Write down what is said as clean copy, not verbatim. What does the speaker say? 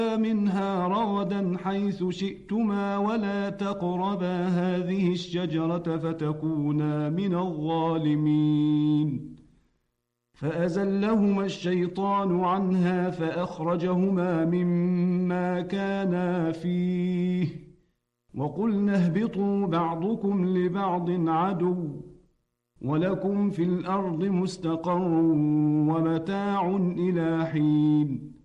منها رغدا حيث شئتما ولا تقربا هذه الشجرة فتكونا من الظالمين. فأزلهما الشيطان عنها فأخرجهما مما كانا فيه وقلنا اهبطوا بعضكم لبعض عدو ولكم في الأرض مستقر ومتاع إلى حين.